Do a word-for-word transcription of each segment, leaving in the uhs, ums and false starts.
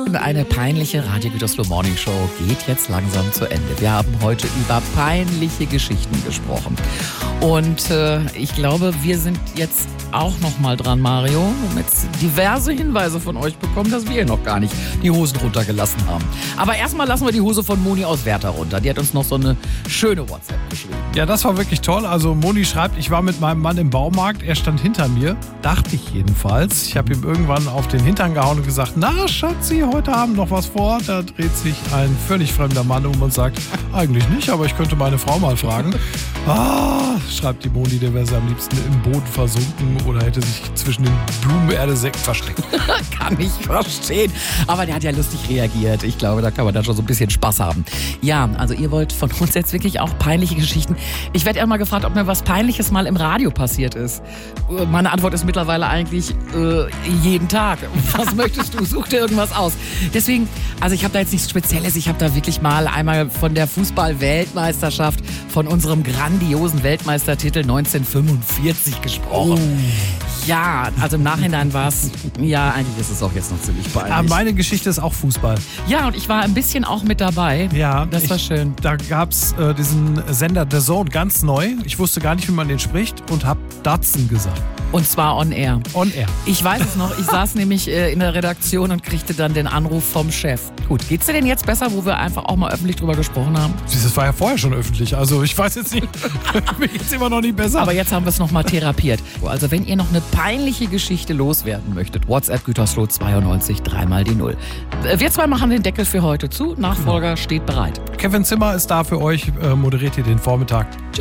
Eine peinliche Radio Gütersloh Morning Show geht jetzt langsam zu Ende. Wir haben heute über peinliche Geschichten gesprochen. Und äh, ich glaube, wir sind jetzt auch noch mal dran, Mario. Wir haben jetzt diverse Hinweise von euch bekommen, dass wir noch gar nicht die Hosen runtergelassen haben. Aber erstmal lassen wir die Hose von Moni aus Werther runter. Die hat uns noch so eine schöne WhatsApp geschrieben. Ja, das war wirklich toll. Also Moni schreibt, ich war mit meinem Mann im Baumarkt. Er stand hinter mir, dachte ich jedenfalls. Ich habe ihm irgendwann auf den Hintern gehauen und gesagt, na Schatzi, heute Abend noch was vor. Da dreht sich ein völlig fremder Mann um und sagt, eigentlich nicht, aber ich könnte meine Frau mal fragen. Ah, schreibt die Moni, der wäre sie am liebsten im Boden versunken oder hätte sich zwischen den Blumenerde-Sekt versteckt. Kann ich verstehen. Aber der hat ja lustig reagiert. Ich glaube, da kann man dann schon so ein bisschen Spaß haben. Ja, also ihr wollt von uns jetzt wirklich auch peinliche Geschichten. Ich werde immer gefragt, ob mir was Peinliches mal im Radio passiert ist. Meine Antwort ist mittlerweile eigentlich äh, jeden Tag. Was möchtest du? Such dir irgendwas aus. Deswegen, also ich habe da jetzt nichts Spezielles. Ich habe da wirklich mal einmal von der Fußball-Weltmeisterschaft, von unserem grandiosen Weltmeistertitel neunzehnhundertfünfundvierzig gesprochen. Oh. Ja, also im Nachhinein war es, ja, eigentlich ist es auch jetzt noch ziemlich peinlich. Ja, meine Geschichte ist auch Fußball. Ja, und ich war ein bisschen auch mit dabei. Ja, das ich, war schön. Da gab es äh, diesen Sender The Zone, ganz neu. Ich wusste gar nicht, wie man den spricht und habe Datsen gesagt. Und zwar on air. On air. Ich weiß es noch, ich saß nämlich äh, in der Redaktion und kriegte dann den Anruf vom Chef. Gut, geht's dir denn jetzt besser, wo wir einfach auch mal öffentlich drüber gesprochen haben? Das war ja vorher schon öffentlich, also ich weiß jetzt nicht, mir geht's immer noch nicht besser. Aber jetzt haben wir es nochmal therapiert. Also wenn ihr noch eine peinliche Geschichte loswerden möchtet, WhatsApp Gütersloh zweiundneunzig, dreimal die Null. Wir zwei machen den Deckel für heute zu, Nachfolger genau. steht bereit. Kevin Zimmer ist da für euch, äh, moderiert hier den Vormittag. Tschö.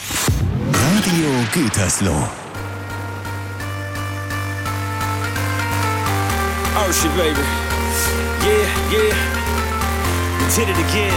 Radio Gütersloh. Oh shit, baby. Yeah, yeah. We did it again.